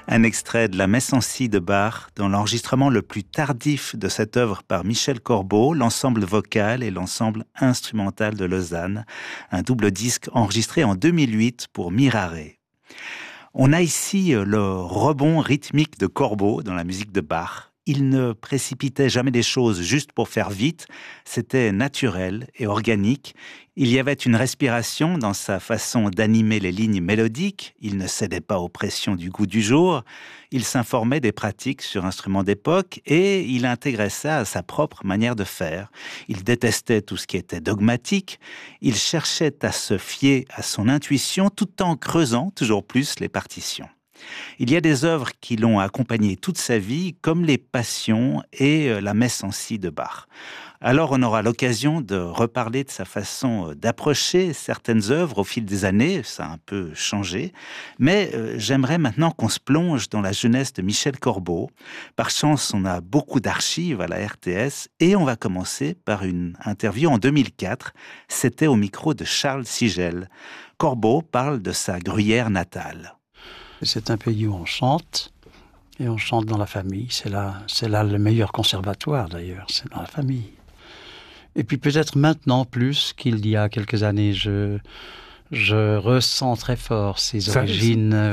Un extrait de la Messe en si de Bach, dans l'enregistrement le plus tardif de cette œuvre par Michel Corbeau, l'ensemble vocal et l'ensemble instrumental de Lausanne, un double disque enregistré en 2008 pour Mirare. On a ici le rebond rythmique de Corbeau dans la musique de Bach. Il ne précipitait jamais les choses juste pour faire vite, c'était naturel et organique. Il y avait une respiration dans sa façon d'animer les lignes mélodiques, il ne cédait pas aux pressions du goût du jour, il s'informait des pratiques sur instruments d'époque et il intégrait ça à sa propre manière de faire. Il détestait tout ce qui était dogmatique, il cherchait à se fier à son intuition tout en creusant toujours plus les partitions. Il y a des œuvres qui l'ont accompagné toute sa vie, comme les Passions et la Messe en si de Bach. Alors on aura l'occasion de reparler de sa façon d'approcher certaines œuvres au fil des années, ça a un peu changé, mais j'aimerais maintenant qu'on se plonge dans la jeunesse de Michel Corbeau. Par chance, on a beaucoup d'archives à la RTS et on va commencer par une interview en 2004, c'était au micro de Charles Sigel. Corbeau parle de sa Gruyère natale. C'est un pays où on chante, et on chante dans la famille. C'est là le meilleur conservatoire d'ailleurs, c'est dans la famille. Et puis peut-être maintenant plus qu'il y a quelques années, je ressens très fort ces origines